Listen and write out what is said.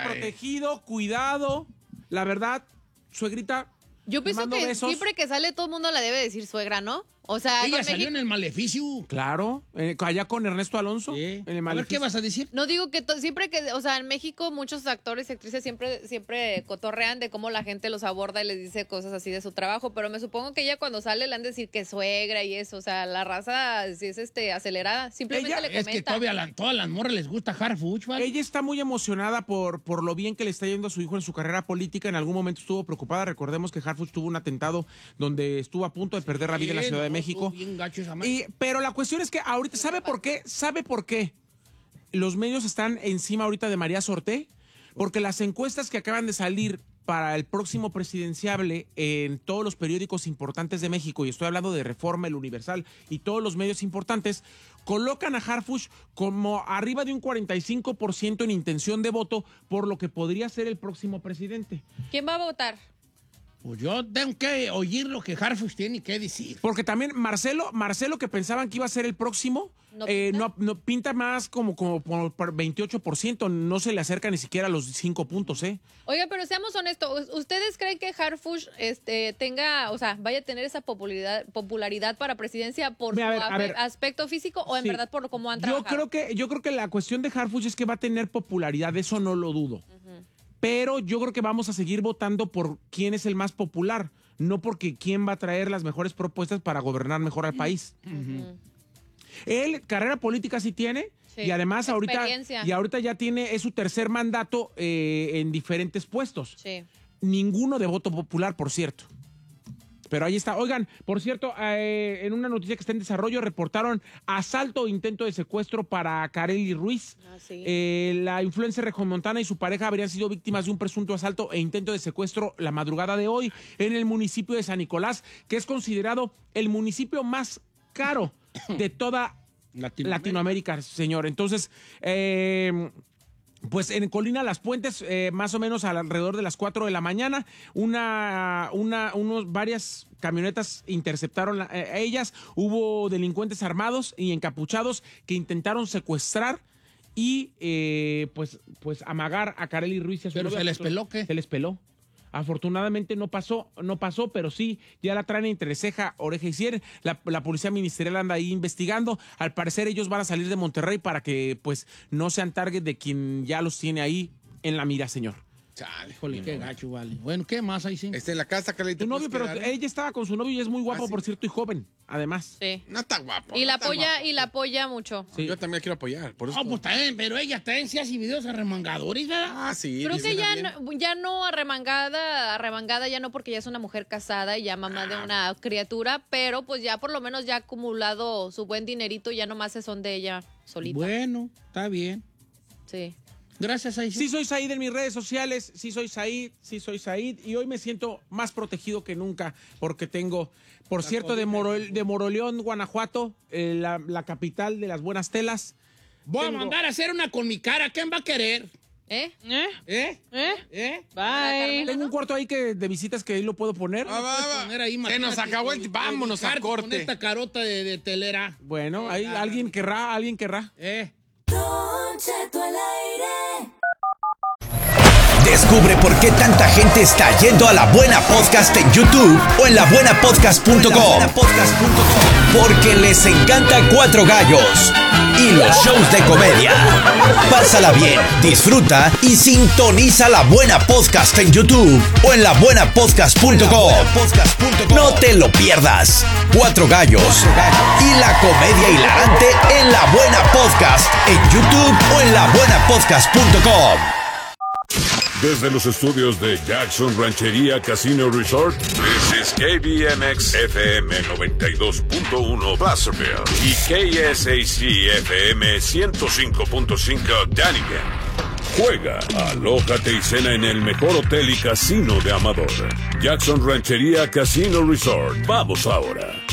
protegido, cuidado. La verdad, suegrita. Yo pienso que siempre que sale todo el mundo la debe decir suegra, ¿no? O sea, ella salió en El Maleficio. Claro, allá con Ernesto Alonso. Sí. En El Maleficio. A ver, ¿qué vas a decir? No, digo que siempre que, o sea, en México muchos actores y actrices siempre cotorrean de cómo la gente los aborda y les dice cosas así de su trabajo, pero me supongo que ella cuando sale le han de decir que suegra y eso, o sea, la raza si es acelerada, simplemente le comenta. Es que todas las morras les gusta Harfuch, ¿vale? Ella está muy emocionada por lo bien que le está yendo a su hijo en su carrera política. En algún momento estuvo preocupada. Recordemos que Harfuch tuvo un atentado donde estuvo a punto de perder la vida en la Ciudad de México. Bien gacho esa pero la cuestión es que ahorita, ¿sabe por qué? ¿Sabe por qué los medios están encima ahorita de María Sorté? Porque las encuestas que acaban de salir para el próximo presidenciable en todos los periódicos importantes de México, y estoy hablando de Reforma, El Universal y todos los medios importantes, colocan a Harfuch como arriba de un 45% en intención de voto por lo que podría ser el próximo presidente. ¿Quién va a votar? Pues yo tengo que oír lo que Harfuch tiene que decir. Porque también Marcelo, que pensaban que iba a ser el próximo, no pinta más como por 28%, no se le acerca ni siquiera a los 5 puntos, ¿eh? Oiga, pero seamos honestos, ¿ustedes creen que Harfuch vaya a tener esa popularidad para presidencia por su aspecto físico o en verdad por cómo han trabajado? Yo creo que la cuestión de Harfuch es que va a tener popularidad, eso no lo dudo. Pero yo creo que vamos a seguir votando por quién es el más popular, no porque quién va a traer las mejores propuestas para gobernar mejor al país. Él, carrera política sí tiene, y además ahorita ya es su tercer mandato en diferentes puestos. Sí. Ninguno de voto popular, por cierto. Pero ahí está. Oigan, por cierto, en una noticia que está en desarrollo, reportaron asalto o intento de secuestro para Karely Ruiz. La influencer regiomontana y su pareja habrían sido víctimas de un presunto asalto e intento de secuestro la madrugada de hoy en el municipio de San Nicolás, que es considerado el municipio más caro de toda Latinoamérica, señor. Entonces, pues en Colina Las Puentes, más o menos alrededor de las 4 de la mañana, varias camionetas interceptaron a ellas. Hubo delincuentes armados y encapuchados que intentaron secuestrar y pues amagar a Karely Ruiz y a su novia. ¿Se les peló qué? Se les peló. Afortunadamente no pasó, pero sí, ya la traen entre ceja, oreja y cierre. La policía ministerial anda ahí investigando. Al parecer ellos van a salir de Monterrey para que pues no sean target de quien ya los tiene ahí en la mira, señor. Chale, jole, qué gacho, vale. Bueno, ¿qué más ahí sí? En la casa, Carlita. Tu novio, pero ella estaba con su novio y es muy guapo, por cierto, y joven, además. Sí. No está guapo. Y la apoya mucho. Sí. Yo también la quiero apoyar. Por eso pues también, pero ella también se hace videos arremangadores, ¿verdad? Ah, sí. Creo que ya no arremangada ya no, porque ya es una mujer casada y ya mamá de una criatura, pero pues ya por lo menos ya ha acumulado su buen dinerito y ya nomás se son de ella solita. Bueno, está bien. Sí. Gracias, Said. Sí soy Said en mis redes sociales, sí soy Said, y hoy me siento más protegido que nunca porque tengo, por cierto, de Moroleón, Guanajuato, la capital de las buenas telas. Voy a mandar a hacer una con mi cara, ¿quién va a querer? Bye. Tengo un cuarto ahí de visitas que ahí lo puedo poner. Se nos acabó vámonos a corte. Con esta carota de telera. Bueno, ahí alguien querrá. Don Cheto al aire. Descubre por qué tanta gente está yendo a La Buena Podcast en YouTube o en labuenapodcast.com. Porque les encanta Cuatro Gallos y los shows de comedia. Pásala bien, disfruta y sintoniza La Buena Podcast en YouTube o en labuenapodcast.com. No te lo pierdas. Cuatro Gallos y la comedia hilarante en La Buena Podcast en YouTube o en labuenapodcast.com. Desde los estudios de Jackson Ranchería Casino Resort, this is KBMX FM 92.1 Placerville y KSAC FM 105.5 Dunnigan. Juega, alójate y cena en el mejor hotel y casino de Amador. Jackson Ranchería Casino Resort. Vamos ahora.